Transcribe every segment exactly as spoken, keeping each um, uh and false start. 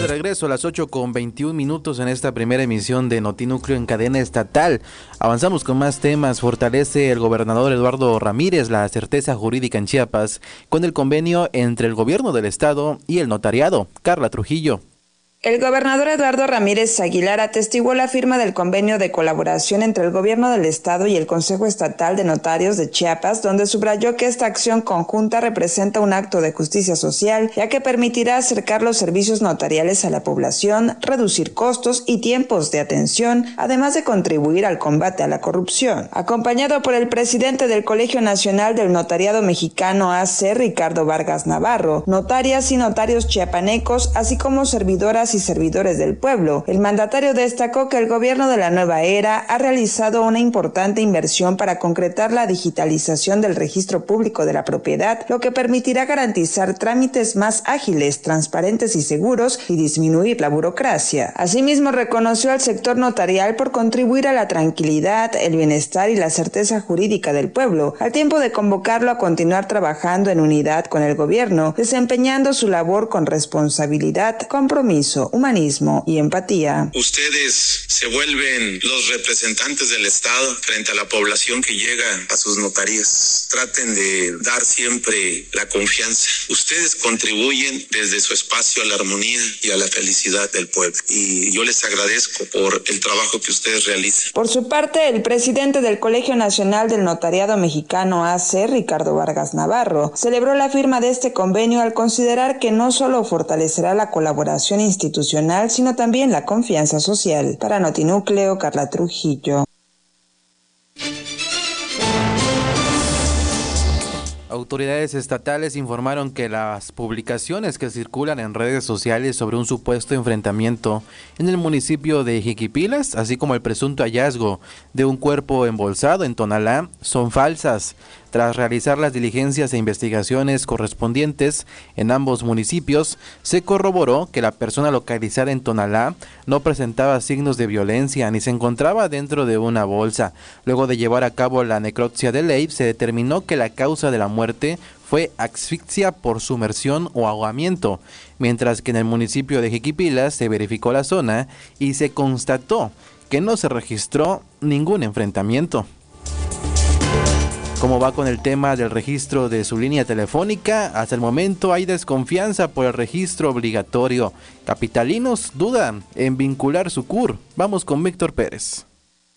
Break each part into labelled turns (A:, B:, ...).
A: de regreso a las ocho con veintiún minutos en esta primera emisión de Notinúcleo en cadena estatal. Avanzamos con más temas. Fortalece el gobernador Eduardo Ramírez la certeza jurídica en Chiapas con el convenio entre el gobierno del estado y el notariado. Carla Trujillo.
B: El gobernador Eduardo Ramírez Aguilar atestiguó la firma del convenio de colaboración entre el gobierno del estado y el Consejo Estatal de Notarios de Chiapas, donde subrayó que esta acción conjunta representa un acto de justicia social, ya que permitirá acercar los servicios notariales a la población, reducir costos y tiempos de atención, además de contribuir al combate a la corrupción. Acompañado por el presidente del Colegio Nacional del Notariado Mexicano A C, Ricardo Vargas Navarro, notarias y notarios chiapanecos, así como servidoras y servidores del pueblo, el mandatario destacó que el gobierno de la nueva era ha realizado una importante inversión para concretar la digitalización del registro público de la propiedad, lo que permitirá garantizar trámites más ágiles, transparentes y seguros y disminuir la burocracia. Asimismo, reconoció al sector notarial por contribuir a la tranquilidad, el bienestar y la certeza jurídica del pueblo, al tiempo de convocarlo a continuar trabajando en unidad con el gobierno, desempeñando su labor con responsabilidad, compromiso, humanismo y empatía.
C: Ustedes se vuelven los representantes del Estado frente a la población que llega a sus notarías. Traten de dar siempre la confianza. Ustedes contribuyen desde su espacio a la armonía y a la felicidad del pueblo. Y yo les agradezco por el trabajo que ustedes realizan.
B: Por su parte, el presidente del Colegio Nacional del Notariado Mexicano A C, Ricardo Vargas Navarro, celebró la firma de este convenio al considerar que no solo fortalecerá la colaboración institucional, sino también la confianza social. Para Notinúcleo, Carla Trujillo.
A: Autoridades estatales informaron que las publicaciones que circulan en redes sociales sobre un supuesto enfrentamiento en el municipio de Jiquipilas, así como el presunto hallazgo de un cuerpo embolsado en Tonalá, son falsas. Tras realizar las diligencias e investigaciones correspondientes en ambos municipios, se corroboró que la persona localizada en Tonalá no presentaba signos de violencia ni se encontraba dentro de una bolsa. Luego de llevar a cabo la necropsia de ley, se determinó que la causa de la muerte fue asfixia por sumersión o ahogamiento, mientras que en el municipio de Jiquipilas se verificó la zona y se constató que no se registró ningún enfrentamiento. ¿Cómo va con el tema del registro de su línea telefónica? Hasta el momento hay desconfianza por el registro obligatorio. Capitalinos dudan en vincular su C U R. Vamos con Víctor Pérez.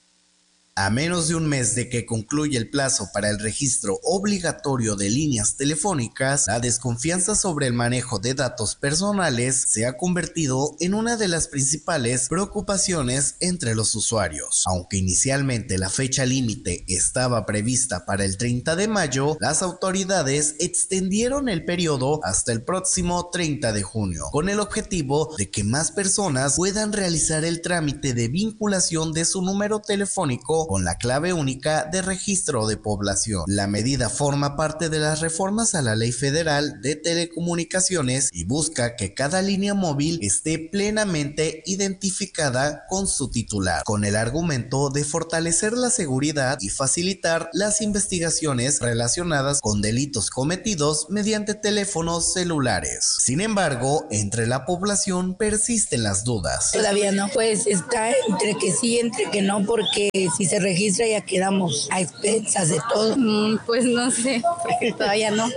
D: A menos de un mes de que concluya el plazo para el registro obligatorio de líneas telefónicas, la desconfianza sobre el manejo de datos personales se ha convertido en una de las principales preocupaciones entre los usuarios. Aunque inicialmente la fecha límite estaba prevista para el treinta de mayo, las autoridades extendieron el periodo hasta el próximo treinta de junio, con el objetivo de que más personas puedan realizar el trámite de vinculación de su número telefónico con la clave única de registro de población. La medida forma parte de las reformas a la Ley Federal de Telecomunicaciones y busca que cada línea móvil esté plenamente identificada con su titular, con el argumento de fortalecer la seguridad y facilitar las investigaciones relacionadas con delitos cometidos mediante teléfonos celulares. Sin embargo, entre la población persisten las dudas.
E: Todavía no, pues está entre que sí, entre que no, porque si se registra ya quedamos a expensas de todo.
F: Mm, pues no sé, porque todavía no.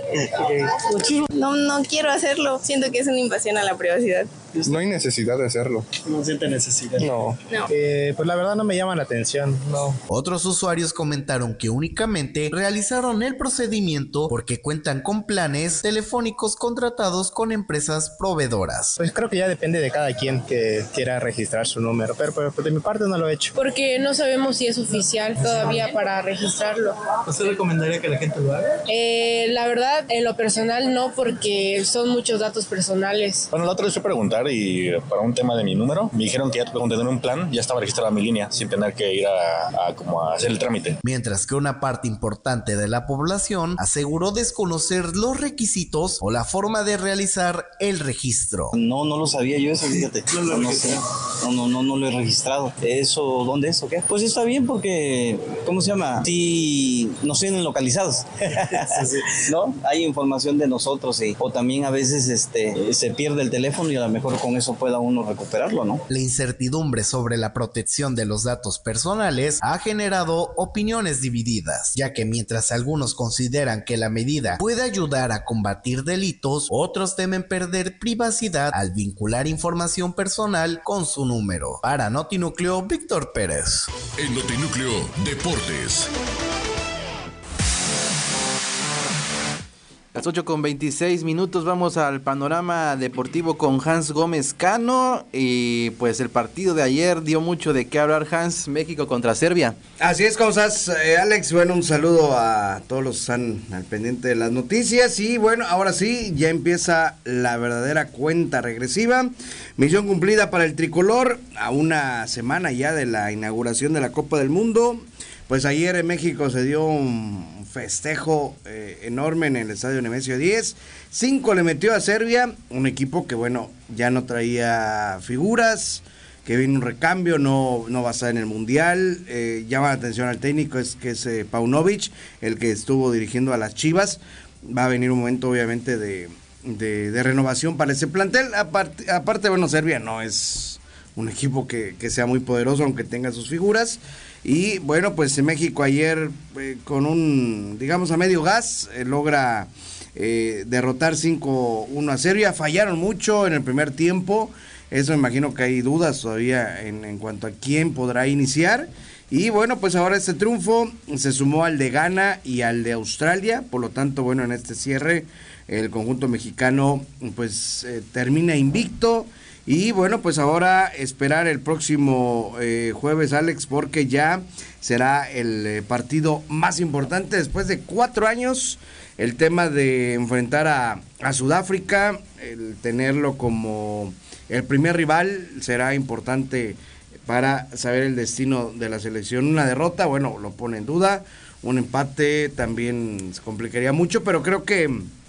F: No, no quiero hacerlo, siento que es una invasión a la privacidad.
G: No hay necesidad de hacerlo.
H: ¿No siente necesidad?
G: No.
F: no.
H: Eh, pues la verdad no me llama la atención, no.
D: Otros usuarios comentaron que únicamente realizaron el procedimiento porque cuentan con planes telefónicos contratados con empresas proveedoras.
H: Pues creo que ya depende de cada quien que quiera registrar su número, pero, pero de mi parte no lo he hecho.
F: Porque no sabemos si es oficial todavía para registrarlo.
H: ¿Usted recomendaría que la gente lo haga?
F: Eh, la verdad, en lo personal no, porque son muchos datos personales.
I: Bueno, la otra vez fui a preguntar y para un tema de mi número, me dijeron que ya con tener un plan ya estaba registrada mi línea sin tener que ir a, a, como a hacer el trámite.
D: Mientras que una parte importante de la población aseguró desconocer los requisitos o la forma de realizar el registro.
J: No, no lo sabía yo eso, fíjate.
H: No, lo
J: no sé. No, no, no, no lo he registrado. ¿Eso dónde es o qué? Pues está bien porque, ¿cómo se llama? Sí, nos tienen localizados. Sí, sí. ¿No? Hay información de nosotros y, o también a veces este, se pierde el teléfono y a lo mejor con eso pueda uno recuperarlo, ¿no?
D: La incertidumbre sobre la protección de los datos personales ha generado opiniones divididas, ya que mientras algunos consideran que la medida puede ayudar a combatir delitos, otros temen perder privacidad al vincular información personal con su número. Para Notinúcleo, Víctor Pérez.
K: En Notinúcleo, Deportes.
A: Las ocho con veintiséis minutos, vamos al panorama deportivo con Hans Gómez Cano. Y pues el partido de ayer dio mucho de qué hablar, Hans. México contra Serbia.
L: Así es, ¿cómo estás, eh, Alex? Bueno, un saludo a todos los que están al pendiente de las noticias. Y bueno, ahora sí, ya empieza la verdadera cuenta regresiva. Misión cumplida para el tricolor a una semana ya de la inauguración de la Copa del Mundo. Pues ayer en México se dio un festejo eh, enorme en el estadio Nemesio diez. Cinco le metió a Serbia, un equipo que bueno, ya no traía figuras, que viene un recambio, no, no va a estar en el Mundial. Eh, llama la atención al técnico, es que es eh, Paunovic, el que estuvo dirigiendo a las Chivas. Va a venir un momento obviamente de, de, de renovación para ese plantel. Aparte, aparte, bueno, Serbia no es un equipo que, que sea muy poderoso, aunque tenga sus figuras. Y bueno, pues en México ayer eh, con un, digamos a medio gas, eh, logra eh, derrotar cinco uno a Serbia. Fallaron mucho en el primer tiempo, eso me imagino que hay dudas todavía en, en cuanto a quién podrá iniciar. Y bueno, pues ahora este triunfo se sumó al de Ghana y al de Australia, por lo tanto, bueno, en este cierre el conjunto mexicano pues eh, termina invicto. Y bueno, pues ahora esperar el próximo eh, jueves, Alex, porque ya será el eh, partido más importante después de cuatro años. El tema de enfrentar a, a Sudáfrica, el tenerlo como el primer rival, será importante para saber el destino de la selección. Una derrota, bueno, lo pone en duda. Un empate también se complicaría mucho, pero creo que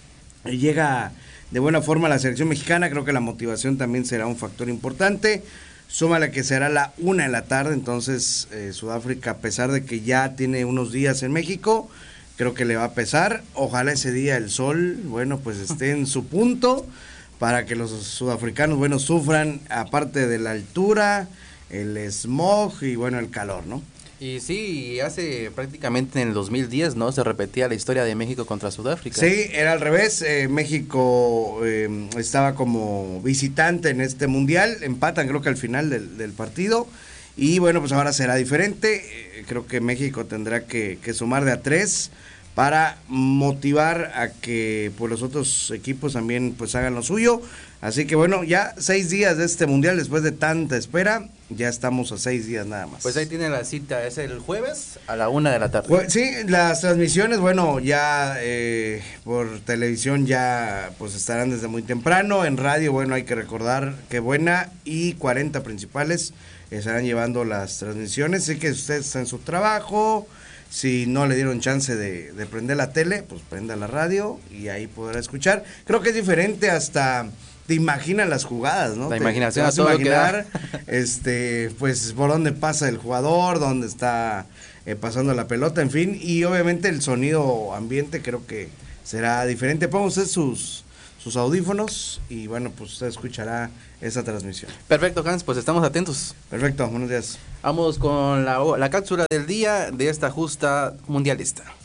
L: llega de buena forma la selección mexicana. Creo que la motivación también será un factor importante. Súmale que será la una de la tarde, entonces eh, Sudáfrica, a pesar de que ya tiene unos días en México, creo que le va a pesar. Ojalá ese día el sol, bueno, pues esté en su punto para que los sudafricanos, bueno, sufran, aparte de la altura, el smog y bueno, el calor, ¿no?
A: Y sí, hace prácticamente en el dos mil diez, ¿no? Se repetía la historia de México contra Sudáfrica.
L: Sí, era al revés. Eh, México eh, estaba como visitante en este mundial. Empatan creo que al final del, del partido. Y bueno, pues ahora será diferente. Eh, creo que México tendrá que, que sumar de a tres para motivar a que pues los otros equipos también pues hagan lo suyo. Así que bueno, ya seis días de este mundial después de tanta espera, ya estamos a seis días nada más.
A: Pues ahí tiene la cita, es el jueves a la una de la tarde.
L: Pues, sí, las transmisiones, bueno, ya eh, por televisión ya pues estarán desde muy temprano. En radio, bueno, hay que recordar que Buena y cuarenta principales estarán llevando las transmisiones. Así que si usted está en su trabajo, si no le dieron chance de, de prender la tele, pues prenda la radio y ahí podrá escuchar. Creo que es diferente, hasta te imaginas las jugadas, ¿no?
A: La
L: te,
A: imaginación
L: te vas
A: a todo
L: a imaginar,
A: lo que da.
L: este, pues por dónde pasa el jugador, dónde está eh, pasando la pelota, en fin, y obviamente el sonido ambiente creo que será diferente. Ponga usted sus sus audífonos y bueno, pues usted escuchará esa transmisión.
A: Perfecto, Hans, pues estamos atentos.
L: Perfecto, buenos días.
A: Vamos con la, la cápsula del día de esta justa mundialista.